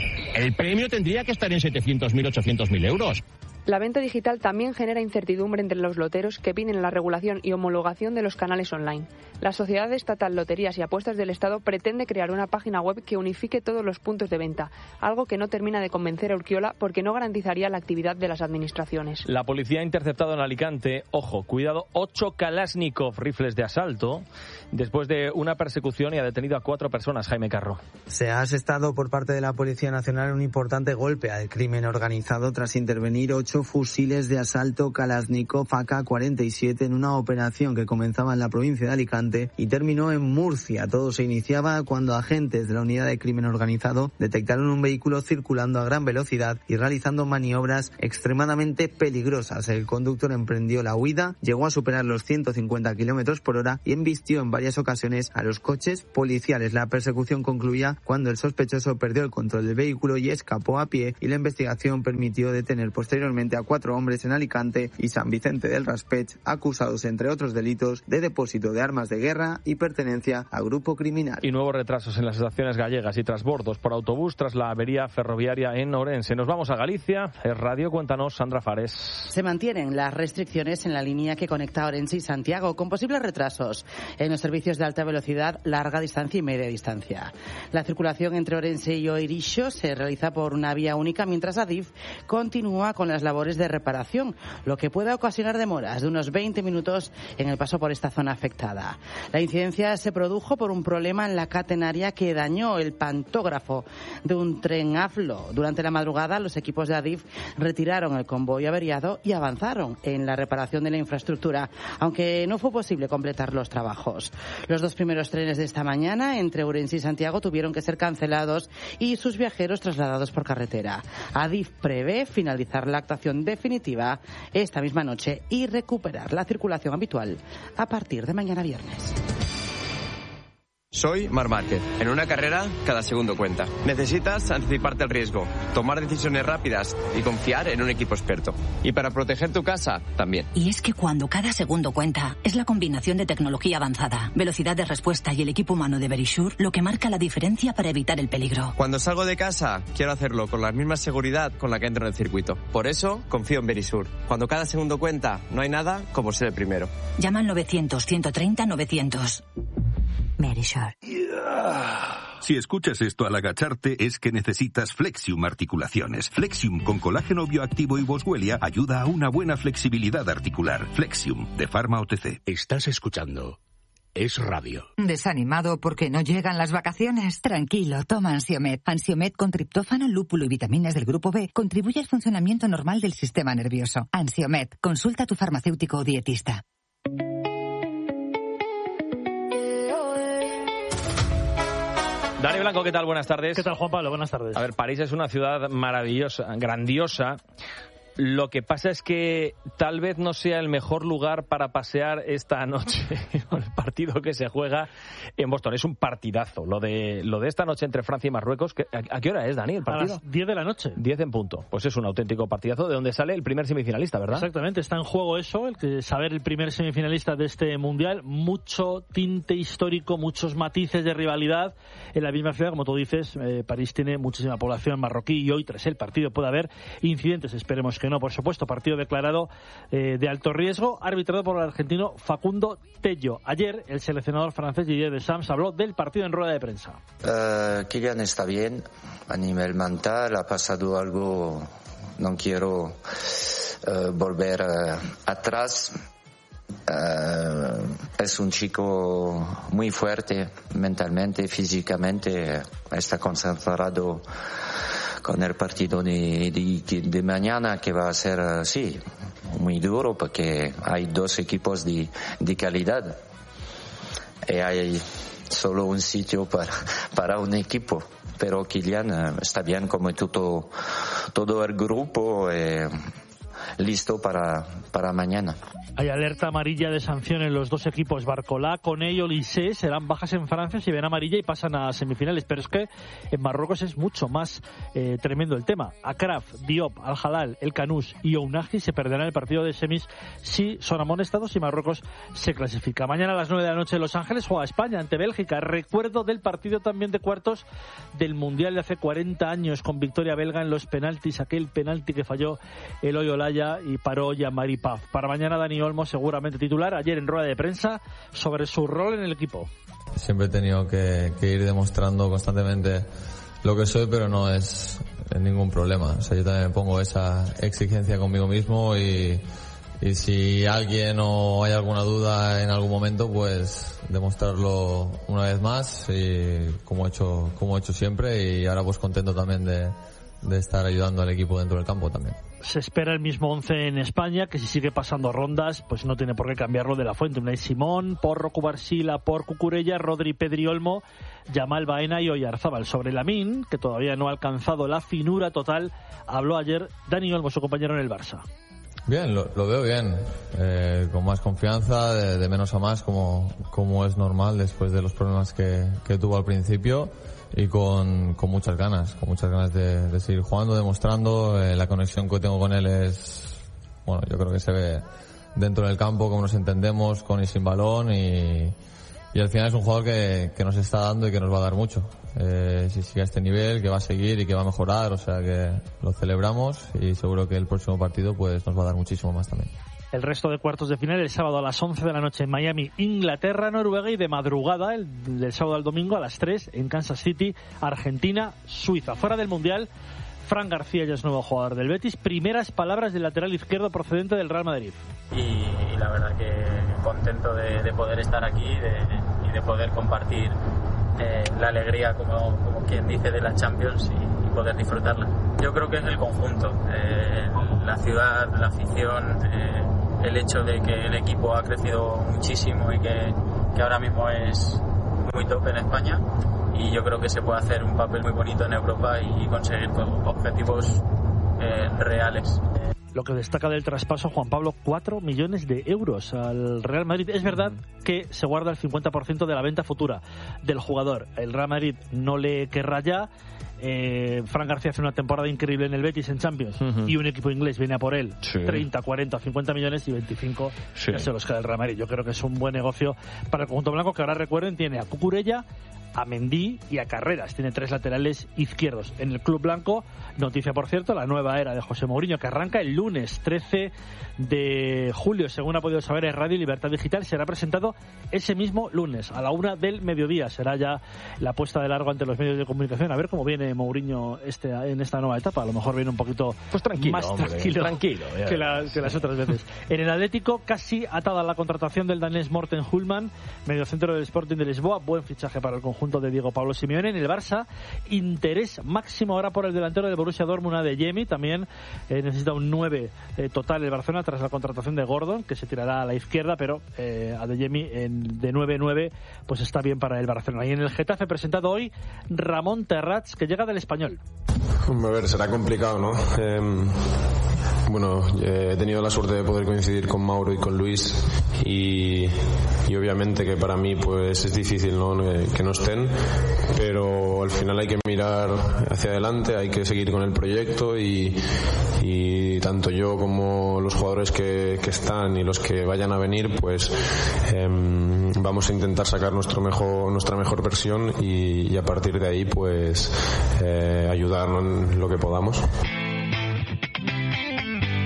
El premio tendría que estar en 700.000, 800.000 euros. La venta digital también genera incertidumbre entre los loteros que piden la regulación y homologación de los canales online. La Sociedad Estatal Loterías y Apuestas del Estado pretende crear una página web que unifique todos los puntos de venta, algo que no termina de convencer a Urquiola porque no garantizaría la actividad de las administraciones. La policía ha interceptado en Alicante, ojo, cuidado, 8 Kalashnikov rifles de asalto después de una persecución y ha detenido a 4 personas. Jaime Carro. Se ha asestado por parte de la Policía Nacional un importante golpe al crimen organizado tras intervenir 8 fusiles de asalto Kalashnikov AK-47 en una operación que comenzaba en la provincia de Alicante y terminó en Murcia. Todo se iniciaba cuando agentes de la unidad de crimen organizado detectaron un vehículo circulando a gran velocidad y realizando maniobras extremadamente peligrosas. El conductor emprendió la huida, llegó a superar los 150 km por hora y embistió en varias ocasiones a los coches policiales. La persecución concluía cuando el sospechoso perdió el control del vehículo y escapó a pie, y la investigación permitió detener posteriormente a 4 hombres en Alicante y San Vicente del Raspech, acusados entre otros delitos de depósito de armas de guerra y pertenencia a grupo criminal. Y nuevos retrasos en las estaciones gallegas y transbordos por autobús tras la avería ferroviaria en Orense. Nos vamos a Galicia. Es Radio, cuéntanos, Sandra Fares. Se mantienen las restricciones en la línea que conecta Orense y Santiago, con posibles retrasos en los servicios de alta velocidad, larga distancia y media distancia. La circulación entre Orense y Oirixo se realiza por una vía única, mientras Adif continúa con las labores de reparación, lo que puede ocasionar demoras de unos 20 minutos en el paso por esta zona afectada. La incidencia se produjo por un problema en la catenaria que dañó el pantógrafo de un tren AFLO. Durante la madrugada, los equipos de Adif retiraron el convoy averiado y avanzaron en la reparación de la infraestructura, aunque no fue posible completar los trabajos. Los 2 primeros trenes de esta mañana entre Ourense y Santiago tuvieron que ser cancelados y sus viajeros trasladados por carretera. Adif prevé finalizar la actuación definitiva esta misma noche y recuperar la circulación habitual a partir de mañana viernes. Soy Marc Márquez. En una carrera, cada segundo cuenta. Necesitas anticiparte al riesgo, tomar decisiones rápidas y confiar en un equipo experto. Y para proteger tu casa, también. Y es que cuando cada segundo cuenta, es la combinación de tecnología avanzada, velocidad de respuesta y el equipo humano de Verisure lo que marca la diferencia para evitar el peligro. Cuando salgo de casa, quiero hacerlo con la misma seguridad con la que entro en el circuito. Por eso, confío en Verisure. Cuando cada segundo cuenta, no hay nada como ser el primero. Llama al 900-130-900. Verisure. Si escuchas esto al agacharte es que necesitas Flexium Articulaciones. Flexium con colágeno bioactivo y boswellia ayuda a una buena flexibilidad articular. Flexium, de Pharma OTC. Estás escuchando Es Radio. ¿Desanimado porque no llegan las vacaciones? Tranquilo, toma Ansiomed. Ansiomed con triptófano, lúpulo y vitaminas del grupo B contribuye al funcionamiento normal del sistema nervioso. Ansiomed, consulta a tu farmacéutico o dietista. Dani Blanco, ¿qué tal? Buenas tardes. ¿Qué tal, Juan Pablo? Buenas tardes. A ver, París es una ciudad maravillosa, grandiosa. Lo que pasa es que tal vez no sea el mejor lugar para pasear esta noche el partido que se juega en Boston. Es un partidazo. Lo de esta noche entre Francia y Marruecos. ¿A qué hora es, Dani, el partido? A las 10 de la noche. 10 en punto. Pues es un auténtico partidazo de donde sale el primer semifinalista, ¿verdad? Exactamente. Está en juego eso, saber el primer semifinalista de este Mundial. Mucho tinte histórico, muchos matices de rivalidad en la misma ciudad. Como tú dices, París tiene muchísima población marroquí y hoy, tras el partido, puede haber incidentes. Esperemos que no, por supuesto, partido declarado de alto riesgo, arbitrado por el argentino Facundo Tello. Ayer el seleccionador francés Didier Deschamps habló del partido en rueda de prensa. Kylian está bien a nivel mental, ha pasado algo, no quiero volver atrás. Es un chico muy fuerte mentalmente, físicamente, está concentrado con el partido de mañana, que va a ser, sí, muy duro, porque hay dos equipos de calidad y hay solo un sitio para un equipo, pero Kylian está bien como todo el grupo, listo para mañana. Hay alerta amarilla de sanción en los dos equipos. Barcolá, Koné y Olise serán bajas en Francia, si ven amarilla y pasan a semifinales. Pero es que en Marruecos es mucho más tremendo el tema. Akraf, Diop, Al-Halal, El Canous y Ounahi se perderán el partido de semis si son amonestados y Marruecos se clasifica. Mañana a las 9 de la noche en Los Ángeles juega España ante Bélgica. Recuerdo del partido también de cuartos del Mundial de hace 40 años con victoria belga en los penaltis. Aquel penalti que falló Eloy Olaya y paró Jean-Marie Paf. Para mañana Dani Olmo seguramente titular, ayer en rueda de prensa sobre su rol en el equipo. Siempre he tenido que ir demostrando constantemente lo que soy, pero no es ningún problema. O sea, yo también me pongo esa exigencia conmigo mismo y si alguien o hay alguna duda en algún momento, pues demostrarlo una vez más, y como he hecho siempre, y ahora pues contento también de estar ayudando al equipo dentro del campo también. Se espera el mismo 11 en España, que si sigue pasando rondas, pues no tiene por qué cambiarlo de la fuente. Unai Simón, Porro, Cubarsila, por Cucurella, Rodri, Pedri, Olmo, Yamal, Baena y Oyarzábal. Sobre Lamine, que todavía no ha alcanzado la finura total, habló ayer Dani Olmo, su compañero en el Barça. Bien, lo veo bien, con más confianza, de menos a más, como es normal después de los problemas que tuvo al principio. Y con muchas ganas de seguir jugando, demostrando. La conexión que tengo con él es, bueno, yo creo que se ve dentro del campo, cómo nos entendemos con y sin balón, y al final es un jugador que nos está dando y que nos va a dar mucho. Si sigue a este nivel, que va a seguir y que va a mejorar, o sea que lo celebramos, y seguro que el próximo partido pues nos va a dar muchísimo más también. El resto de cuartos de final el sábado a las 11 de la noche en Miami, Inglaterra, Noruega, y de madrugada del sábado al domingo a las 3 en Kansas City, Argentina, Suiza. Fuera del Mundial, Fran García ya es nuevo jugador del Betis. Primeras palabras del lateral izquierdo procedente del Real Madrid. Y la verdad que contento de poder estar aquí y de poder compartir la alegría, como quien dice, de la Champions y poder disfrutarla. Yo creo que es el conjunto, la ciudad, la afición, el hecho de que el equipo ha crecido muchísimo y que ahora mismo es muy top en España, y yo creo que se puede hacer un papel muy bonito en Europa y conseguir objetivos reales. Lo que destaca del traspaso, Juan Pablo, 4 millones de euros al Real Madrid. Es verdad que se guarda el 50% de la venta futura del jugador. El Real Madrid no le querrá ya. Fran García hace una temporada increíble en el Betis en Champions, y un equipo inglés viene a por él. 30, 40, 50 millones y 25 ya se los queda el Real Madrid. Yo creo que es un buen negocio para el conjunto blanco, que ahora, recuerden, tiene a Cucurella, a Mendy y a Carreras. Tiene 3 laterales izquierdos. En el club blanco, noticia por cierto, la nueva era de José Mourinho, que arranca el lunes 13 de julio, según ha podido saber en Radio Libertad Digital. Será presentado ese mismo lunes a la 1 del mediodía. Será ya la puesta de largo ante los medios de comunicación. A ver cómo viene Mourinho en esta nueva etapa. A lo mejor viene un poquito más tranquilo que las otras veces. En el Atlético, casi atada la contratación del danés Morten Hulman, mediocentro del Sporting de Lisboa. Buen fichaje para el conjunto de Diego Pablo Simeone. En el Barça, interés máximo ahora por el delantero de Borussia Dortmund, Adeyemi. También necesita un 9 total el Barcelona tras la contratación de Gordon, que se tirará a la izquierda, pero Adeyemi de 9-9 pues está bien para el Barcelona. Y en el Getafe, presentado hoy Ramón Terrats, que llega del Español. A ver, será complicado, ¿no? Bueno, he tenido la suerte de poder coincidir con Mauro y con Luis, y obviamente que para mí pues es difícil, ¿no?, que no estén, pero al final hay que mirar hacia adelante, hay que seguir con el proyecto, y tanto yo como los jugadores que están y los que vayan a venir, pues vamos a intentar sacar nuestra mejor versión, y a partir de ahí pues ayudarnos en lo que podamos.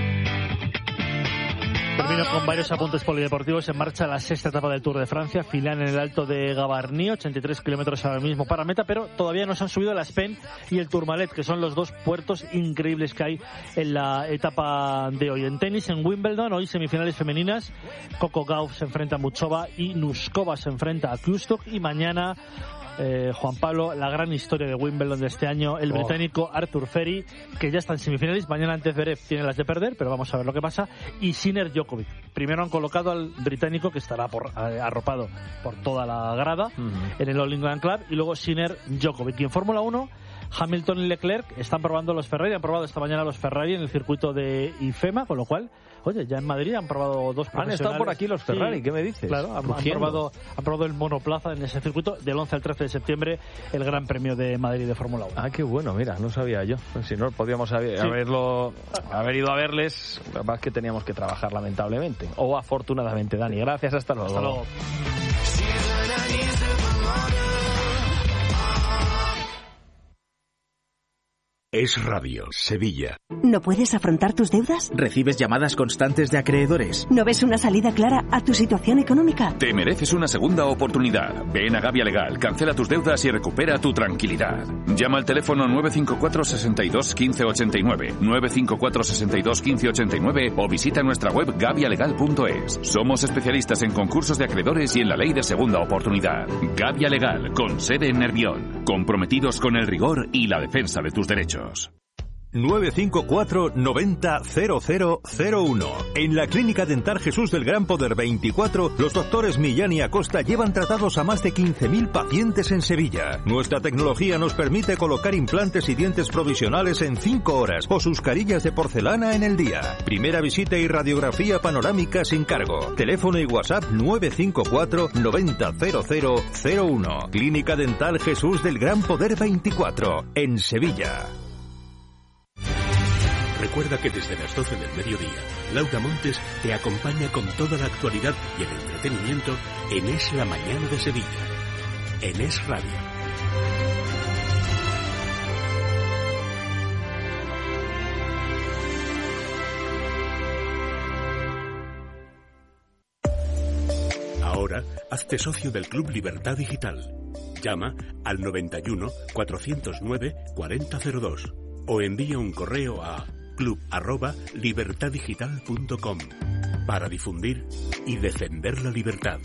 Termino con varios apuntes polideportivos. En marcha la sexta etapa del Tour de Francia, final en el Alto de Gavarnie, 83 kilómetros ahora mismo para meta, pero todavía no se han subido el Aspen y el Tourmalet, que son los dos puertos increíbles que hay en la etapa de hoy. En tenis, en Wimbledon, hoy semifinales femeninas, Coco Gauff se enfrenta a Muchova y Nuskova se enfrenta a Kustok, y mañana Juan Pablo, la gran historia de Wimbledon de este año, el británico Arthur Ferry, que ya está en semifinales. Mañana ante Zverev tiene las de perder, pero vamos a ver lo que pasa. Y Sinner Djokovic. Primero han colocado al británico, que estará arropado por toda la grada, en el All England Club, y luego Sinner Djokovic. Y en Fórmula 1, Hamilton y Leclerc están probando los Ferrari, han probado esta mañana los Ferrari en el circuito de IFEMA, con lo cual, oye, ya en Madrid han probado dos profesionales. Han estado por aquí los Ferrari, sí, ¿qué me dices? Claro, han probado el monoplaza en ese circuito del 11 al 13 de septiembre, el Gran Premio de Madrid de Fórmula 1. Ah, qué bueno, mira, no sabía yo. Si no, podíamos haber ido a verles, más que teníamos que trabajar lamentablemente. O afortunadamente, Dani. Gracias, hasta luego. Hasta luego. Es Radio, Sevilla. ¿No puedes afrontar tus deudas? ¿Recibes llamadas constantes de acreedores? ¿No ves una salida clara a tu situación económica? Te mereces una segunda oportunidad. Ven a Gavia Legal, cancela tus deudas y recupera tu tranquilidad. Llama al teléfono 954 62 15 89, 954 62 15 89 o visita nuestra web gavialegal.es. Somos especialistas en concursos de acreedores y en la ley de segunda oportunidad. Gavia Legal, con sede en Nervión. Comprometidos con el rigor y la defensa de tus derechos. 954 90 0001. En la Clínica Dental Jesús del Gran Poder 24, los doctores Millán y Acosta llevan tratados a más de 15.000 pacientes en Sevilla. Nuestra tecnología nos permite colocar implantes y dientes provisionales en 5 horas o sus carillas de porcelana en el día. Primera visita y radiografía panorámica sin cargo. Teléfono y WhatsApp 954 90 0001. Clínica Dental Jesús del Gran Poder 24, en Sevilla. Recuerda que desde las 12 del mediodía, Laura Montes te acompaña con toda la actualidad y el entretenimiento en Es la Mañana de Sevilla, en Es Radio. Ahora, hazte socio del Club Libertad Digital. Llama al 91 409 4002 o envía un correo a club@libertaddigital.com para difundir y defender la libertad.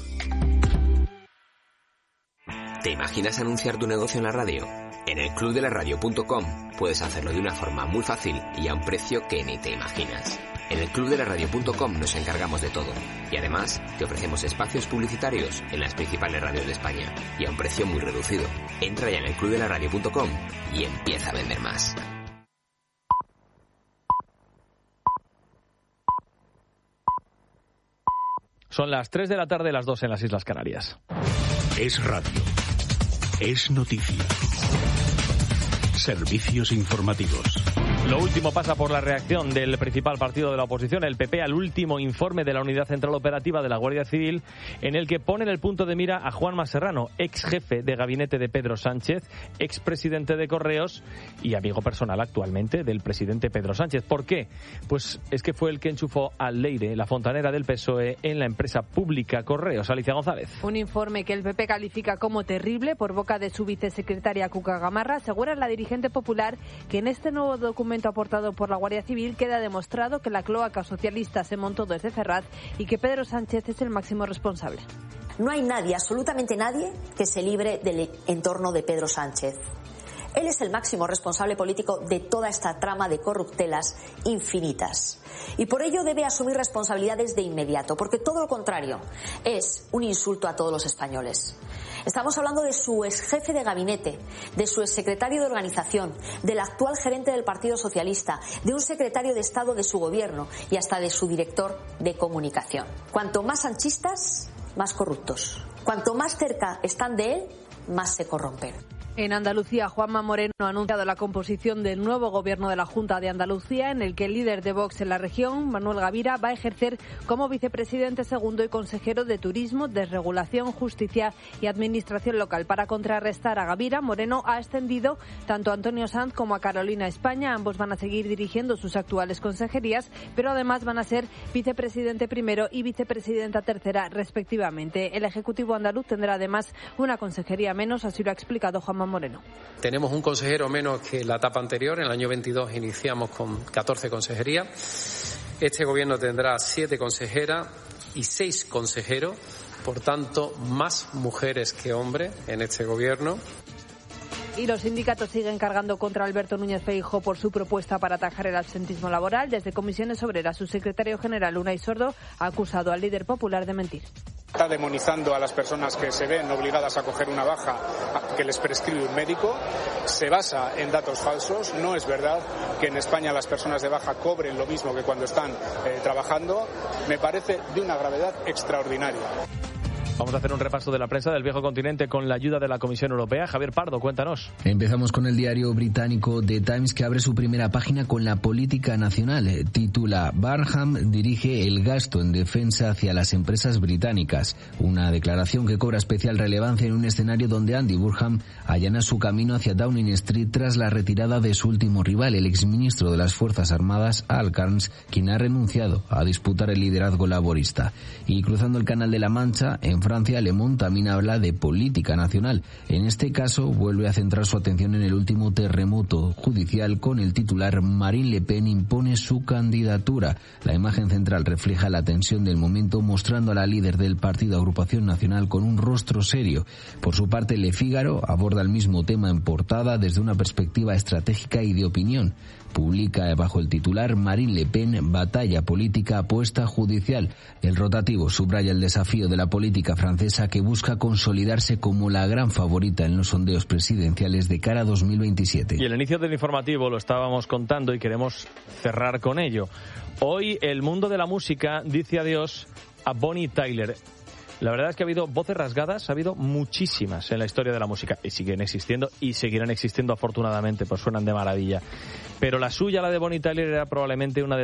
¿Te imaginas anunciar tu negocio en la radio? En el clubdelaradio.com puedes hacerlo de una forma muy fácil y a un precio que ni te imaginas. En el clubdelaradio.com nos encargamos de todo y además te ofrecemos espacios publicitarios en las principales radios de España y a un precio muy reducido. Entra ya en el clubdelaradio.com y empieza a vender más. Son las 3 de la tarde, las 2 en las Islas Canarias. Es radio. Es noticia. Servicios informativos. Lo último pasa por la reacción del principal partido de la oposición, el PP, al último informe de la Unidad Central Operativa de la Guardia Civil, en el que ponen el punto de mira a Juanma Serrano, ex jefe de gabinete de Pedro Sánchez, ex presidente de Correos y amigo personal actualmente del presidente Pedro Sánchez. ¿Por qué? Pues es que fue el que enchufó al Leire, la fontanera del PSOE, en la empresa pública Correos. Alicia González. Un informe que el PP califica como terrible por boca de su vicesecretaria Cuca Gamarra. Asegura la dirigente popular que en este nuevo documento aportado por la Guardia Civil queda demostrado que la cloaca socialista se montó desde Ferraz y que Pedro Sánchez es el máximo responsable. No hay nadie, absolutamente nadie, que se libre del entorno de Pedro Sánchez. Él es el máximo responsable político de toda esta trama de corruptelas infinitas. Y por ello debe asumir responsabilidades de inmediato, porque todo lo contrario es un insulto a todos los españoles. Estamos hablando de su ex jefe de gabinete, de su ex secretario de organización, del actual gerente del Partido Socialista, de un secretario de Estado de su gobierno y hasta de su director de comunicación. Cuanto más sanchistas, más corruptos. Cuanto más cerca están de él, más se corrompen. En Andalucía, Juanma Moreno ha anunciado la composición del nuevo gobierno de la Junta de Andalucía, en el que el líder de Vox en la región, Manuel Gavira, va a ejercer como vicepresidente segundo y consejero de Turismo, Desregulación, Justicia y Administración Local. Para contrarrestar a Gavira, Moreno ha extendido tanto a Antonio Sanz como a Carolina España. Ambos van a seguir dirigiendo sus actuales consejerías, pero además van a ser vicepresidente primero y vicepresidenta tercera, respectivamente. El Ejecutivo andaluz tendrá además una consejería menos, así lo ha explicado Juanma Moreno. Tenemos un consejero menos que la etapa anterior. En el año 22 iniciamos con 14 consejerías. Este gobierno tendrá 7 consejeras y 6 consejeros. Por tanto, más mujeres que hombres en este gobierno. Y los sindicatos siguen cargando contra Alberto Núñez Feijóo por su propuesta para atajar el absentismo laboral. Desde Comisiones Obreras, su secretario general, Unai Sordo, ha acusado al líder popular de mentir. Está demonizando a las personas que se ven obligadas a coger una baja que les prescribe un médico. Se basa en datos falsos. No es verdad que en España las personas de baja cobren lo mismo que cuando están trabajando. Me parece de una gravedad extraordinaria. Vamos a hacer un repaso de la prensa del viejo continente con la ayuda de la Comisión Europea. Javier Pardo, cuéntanos. Empezamos con el diario británico The Times, que abre su primera página con la política nacional. Titula: Barham dirige el gasto en defensa hacia las empresas británicas. Una declaración que cobra especial relevancia en un escenario donde Andy Burnham allana su camino hacia Downing Street tras la retirada de su último rival, el exministro de las Fuerzas Armadas, Al Cairns, quien ha renunciado a disputar el liderazgo laborista. Y cruzando el Canal de la Mancha, en Francia, Le Monde también habla de política nacional. En este caso, vuelve a centrar su atención en el último terremoto judicial con el titular: Marine Le Pen impone su candidatura. La imagen central refleja la tensión del momento, mostrando a la líder del partido Agrupación Nacional con un rostro serio. Por su parte, Le Figaro aborda el mismo tema en portada desde una perspectiva estratégica y de opinión. Publica bajo el titular: Marine Le Pen, batalla política, apuesta judicial. El rotativo subraya el desafío de la política francesa, que busca consolidarse como la gran favorita en los sondeos presidenciales de cara a 2027. Y el inicio del informativo lo estábamos contando y queremos cerrar con ello. Hoy el mundo de la música dice adiós a Bonnie Tyler. La verdad es que ha habido voces rasgadas, ha habido muchísimas en la historia de la música, y siguen existiendo y seguirán existiendo afortunadamente, pues suenan de maravilla. Pero la suya, la de Bonnie Tyler, era probablemente una de